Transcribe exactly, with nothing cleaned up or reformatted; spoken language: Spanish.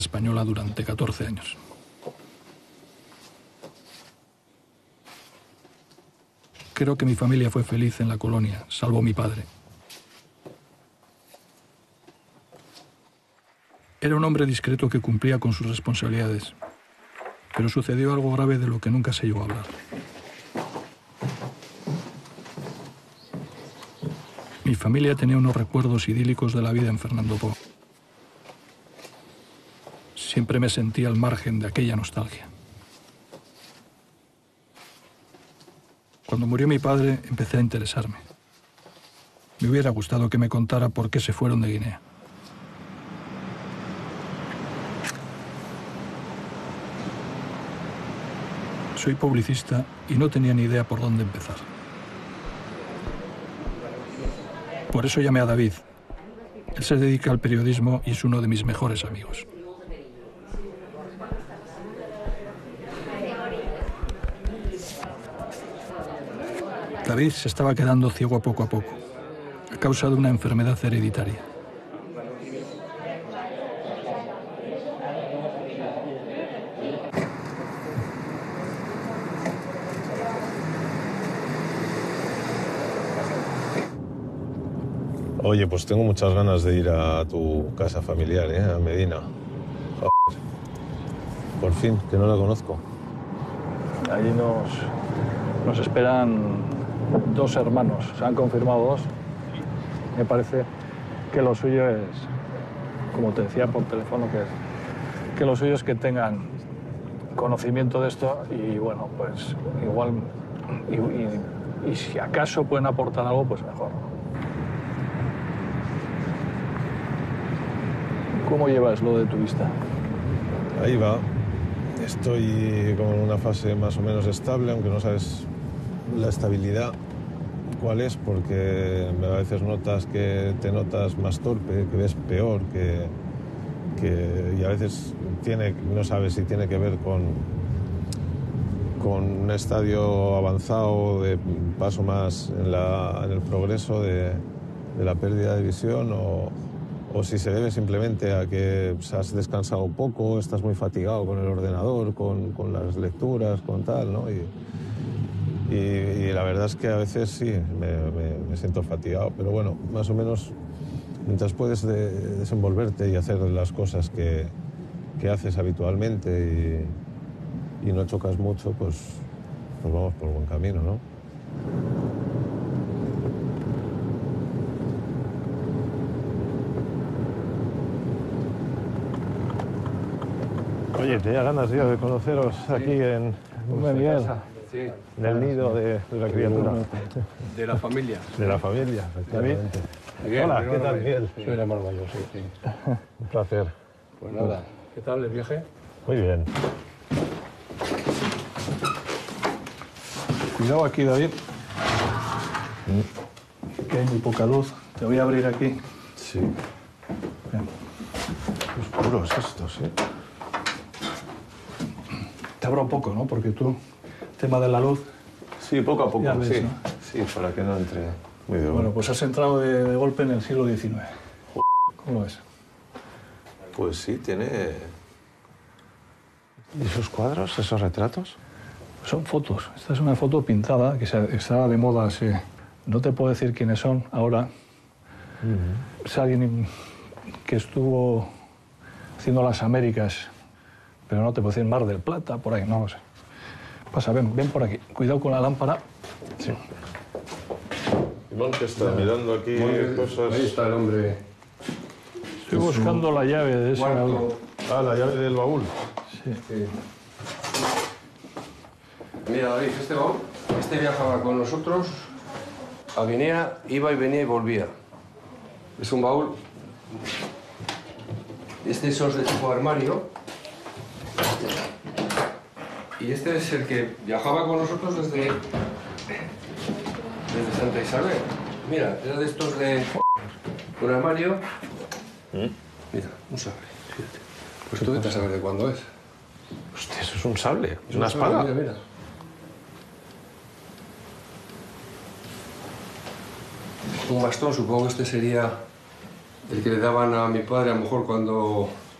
española durante catorce años. Creo que mi familia fue feliz en la colonia, salvo mi padre. Era un hombre discreto que cumplía con sus responsabilidades, pero sucedió algo grave de lo que nunca se llegó a hablar. Mi familia tenía unos recuerdos idílicos de la vida en Fernando Poo. Siempre me sentía al margen de aquella nostalgia. Cuando murió mi padre, empecé a interesarme. Me hubiera gustado que me contara por qué se fueron de Guinea. Soy publicista y no tenía ni idea por dónde empezar. Por eso llamé a David. Él se dedica al periodismo y es uno de mis mejores amigos. David se estaba quedando ciego poco a poco, a causa de una enfermedad hereditaria. Oye, pues tengo muchas ganas de ir a tu casa familiar, ¿eh? A Medina. Joder. Por fin, que no la conozco. Allí nos, nos esperan dos hermanos, se han confirmado dos. Me parece que lo suyo es, como te decía por teléfono, que, que lo suyo es que tengan conocimiento de esto y, bueno, pues igual, y, y, y si acaso pueden aportar algo, pues mejor. ¿Cómo llevas lo de tu vista? Ahí va. Estoy como en una fase más o menos estable, aunque no sabes la estabilidad cuál es, porque a veces notas que te notas más torpe, que ves peor, que, que, y a veces tiene, no sabes si tiene que ver con, con un estadio avanzado de paso más en, la, en el progreso de, de la pérdida de visión o, o si se debe simplemente a que has descansado poco, estás muy fatigado con el ordenador, con, con las lecturas, con tal, ¿no? Y, y, y la verdad es que a veces sí, me, me, me siento fatigado, pero bueno, más o menos mientras puedes de, desenvolverte y hacer las cosas que, que haces habitualmente y, y no chocas mucho, pues, pues vamos por buen camino, ¿no? Oye, tenía ganas yo de conoceros sí. aquí en Miguel, sí. en el nido de, de la criatura. De la familia. De la familia, efectivamente. Miguel, Hola, ¿qué tal, Miguel? Soy el hermano mayor, sí, sí. Un placer. Pues nada, ¿qué tal el viaje? Muy bien. Cuidado aquí, David. Mm. Que hay muy poca luz. Te voy a abrir aquí. Sí. Bien. Oscuros estos, ¿eh? Te abro un poco, ¿no? Porque tú, tema de la luz... Sí, poco a poco, ves, sí. ¿no? Sí, para que no entre muy de Bueno, pues has entrado de, de golpe en el siglo diecinueve. ¿Cómo lo ves? Pues sí, tiene... ¿Y esos cuadros, esos retratos? Son fotos. Esta es una foto pintada que se, estaba de moda hace... No te puedo decir quiénes son ahora. Uh-huh. Es alguien que estuvo haciendo las Américas... Pero no te puedo decir Mar del Plata, por ahí, no lo sé. Pasa, ven, ven por aquí. Cuidado con la lámpara. Sí. Iván, que está mirando aquí cosas... Ahí está el hombre. Estoy buscando un... la llave de ese baúl. Ah, la llave del baúl. Sí. sí. Mira, David, este baúl, este viajaba con nosotros a Guinea, iba y venía y volvía. Es un baúl... Este es de tipo armario. Y este es el que viajaba con nosotros desde, desde Santa Isabel. Mira, era de estos de un armario. ¿Mm? Mira, un sable, fíjate. Pues tú vete a saber de cuándo es. Hostia, eso es un sable, es una un espada. Sable, mira, mira. Un bastón, supongo que este sería el que le daban a mi padre, a lo mejor cuando